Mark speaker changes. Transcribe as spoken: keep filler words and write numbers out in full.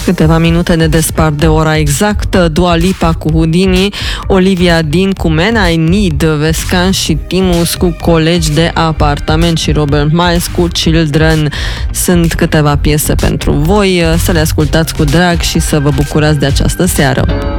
Speaker 1: Câteva minute ne despart de ora exactă. Dua Lipa cu Houdini, Olivia Dean cu Man I Need, Vescan și Timus cu Colegi de apartament și Robert Miles cu Children. Sunt câteva piese pentru voi, să le ascultați cu drag și să vă bucurați de această seară.